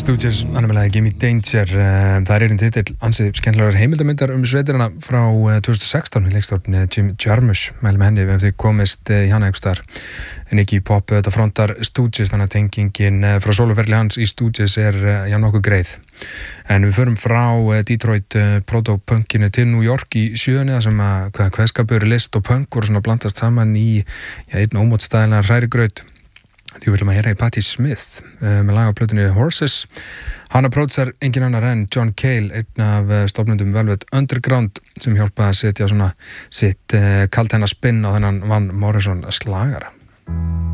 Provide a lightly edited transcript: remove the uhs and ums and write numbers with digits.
Stooges, hann með lagið Gimme Danger. Það erinn titill ansi skemmtilegar heimildamyndar sveitirina frá 2016 við leikstjórn Jim Jarmusch. Mælum henni ef þið komist í hana einhvers staðar. En ekki í pop þetta frontar Stooges, þannig að tengingin frá sóluferli hans í Stooges nokkuð greið. En við förum frá Detroit proto-punkinu til New York í sjöunni þar sem kveðskapur, list og punk voru svona blandast saman í einn ómótstæðilegan hrærigraut. Því viljum að heyra í Patti Smith með lag á plötunni Horses. Hann approachar engin annar en John Cale, einn af stofnendum Velvet Underground, sem hjálpaði að setja svona sitt kaldhæðna spinn á þennan Van Morrison slagara.